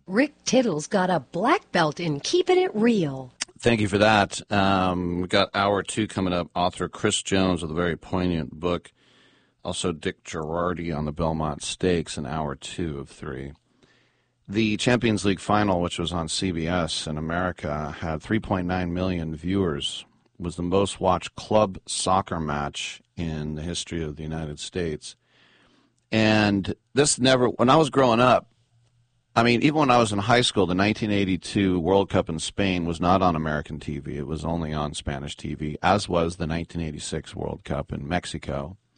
Rick Tittle's got a black belt in keeping it real. Thank you for that. We've got hour two coming up. Author Chris Jones with a very poignant book. Also Dick Girardi on the Belmont Stakes in hour two of three. The Champions League final, which was on CBS in America, had 3.9 million viewers. It was the most watched club soccer match in the history of the United States. And this never, when I was growing up, I mean, even when I was in high school, the 1982 World Cup in Spain was not on American TV. It was only on Spanish TV, as was the 1986 World Cup in Mexico.